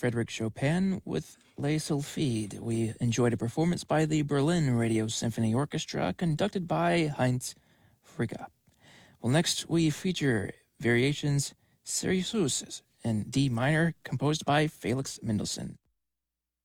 Frédéric Chopin with Les Sylphides. We enjoyed a performance by the Berlin Radio Symphony Orchestra conducted by Heinz Frigga. Well, next we feature Variations Serieuses in D minor composed by Felix Mendelssohn.